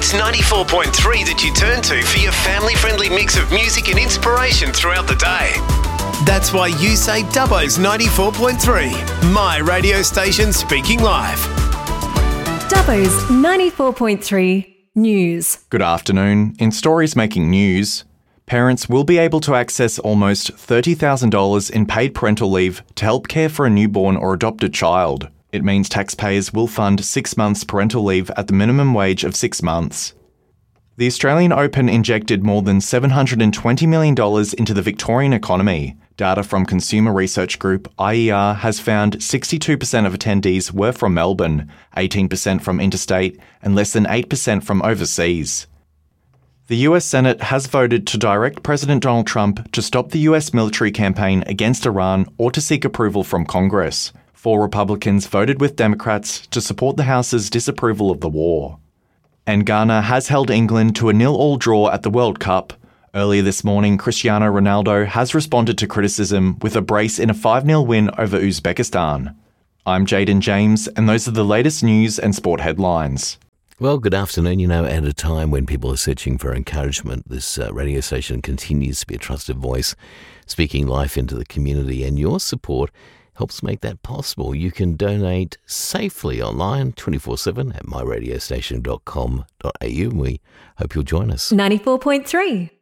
Dubbo's 94.3 that you turn to for your family-friendly mix of music and inspiration throughout the day. That's why you say Dubbo's 94.3, my radio station speaking live. Dubbo's 94.3 News. Good afternoon. In stories making news, parents will be able to access almost $30,000 in paid parental leave to help care for a newborn or adopted child. It means taxpayers will fund 6 months parental leave at the minimum wage of 6 months. The Australian Open injected more than $720 million into the Victorian economy. Data from consumer research group IER has found 62% of attendees were from Melbourne, 18% from interstate, and less than 8% from overseas. The US Senate has voted to direct President Donald Trump to stop the US military campaign against Iran or to seek approval from Congress. 4 Republicans voted with Democrats to support the House's disapproval of the war. And Ghana has held England to a 0-0 draw at the World Cup. Earlier this morning, Cristiano Ronaldo has responded to criticism with a brace in a 5-0 win over Uzbekistan. I'm Jaden James, and those are the latest news and sport headlines. Well, good afternoon. At a time when people are searching for encouragement, this radio station continues to be a trusted voice, speaking life into the community, and your support helps make that possible. You can donate safely online 24/7 at myradiostation.com.au, and we hope you'll join us. 94.3